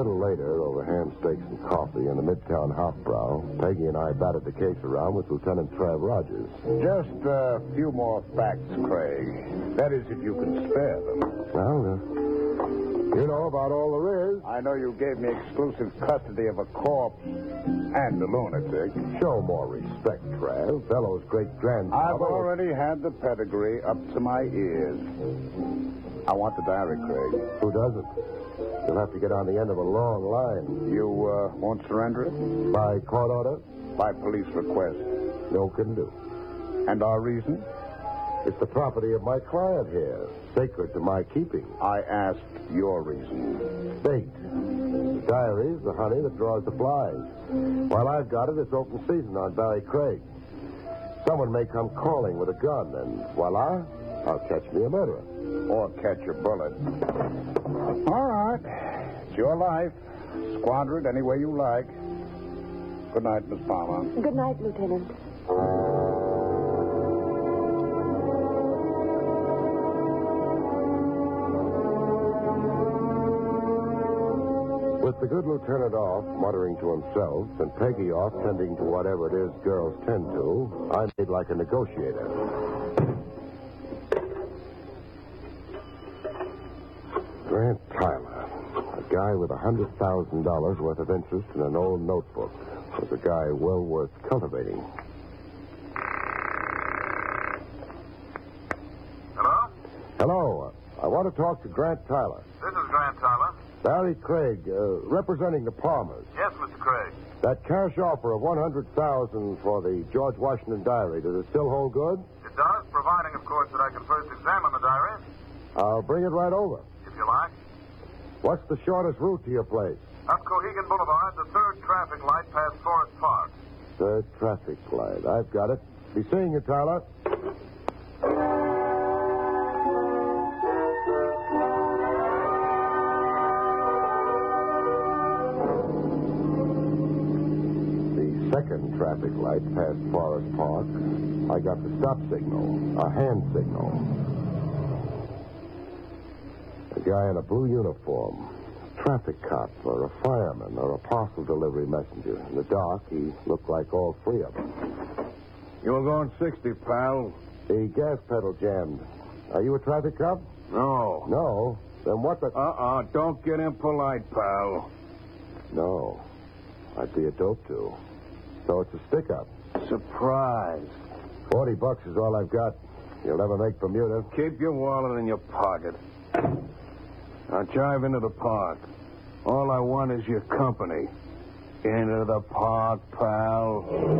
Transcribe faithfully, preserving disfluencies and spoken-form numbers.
little later, over ham steaks and coffee in the Midtown Hofbrau, Peggy and I batted the case around with Lieutenant Trav Rogers. Just a few more facts, Craig. That is, if you can spare them. Well, uh, you know about all there is. I know you gave me exclusive custody of a corpse and a lunatic. Show more respect, Trav. Bellow's great-grandfather... I've already had the pedigree up to my ears. I want the diary, Craig. Who doesn't? You'll have to get on the end of a long line. You uh, won't surrender it? By court order? By police request. No can do. And our reason? It's the property of my client here, sacred to my keeping. I asked your reason. Bait. The diary's the honey that draws the flies. While I've got it, it's open season on Barry Craig. Someone may come calling with a gun, and voila, I'll catch me a murderer. Or catch a bullet. All right. It's your life. Squander it any way you like. Good night, Miss Palmer. Good night, Lieutenant. With the good lieutenant off, muttering to himself, and Peggy off tending to whatever it is girls tend to, I made like a negotiator. Grant Tyler, a guy with a hundred thousand dollars worth of interest in an old notebook, was a guy well worth cultivating. Hello? Hello. I want to talk to Grant Tyler. This is Grant Tyler. Barry Craig, uh, representing the Palmers. Yes, Mister Craig. That cash offer of one hundred thousand dollars for the George Washington diary, does it still hold good? It does, providing, of course, that I can first examine the diary, I'll bring it right over. if you like. What's the shortest route to your place? Up Cohegan Boulevard, the third traffic light past Forest Park. Third traffic light. I've got it. Be seeing you, Tyler. The second traffic light past Forest Park, I got the stop signal, a hand signal. A guy in a blue uniform, a traffic cop or a fireman or a parcel delivery messenger. In the dark, he looked like all three of them. You were going sixty, pal. The gas pedal jammed. Are you a traffic cop? No. No. Then what the... Uh-uh. Don't get impolite, pal. No. I'd be a dope to. So it's a stick-up. Surprise. Forty bucks is all I've got. You'll never make Bermuda. Keep your wallet in your pocket. Now drive into the park. All I want is your company. Into the park, pal.